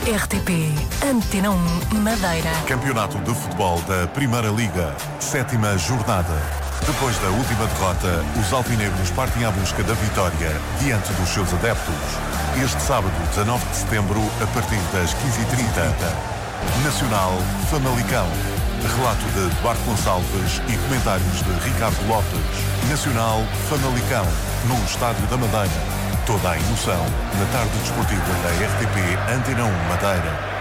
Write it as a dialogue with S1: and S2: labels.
S1: RTP Antena 1 Madeira.
S2: Campeonato de Futebol da Primeira Liga, 7ª jornada. Depois da última derrota, os alvinegros partem à busca da vitória diante dos seus adeptos. Este sábado, 19 de setembro, a partir das 15h30. Nacional Famalicão. Relato de Duarte Gonçalves e comentários de Ricardo Lopes. Nacional Famalicão, no Estádio da Madeira. Toda a emoção na tarde desportiva da RTP Antena 1 Madeira.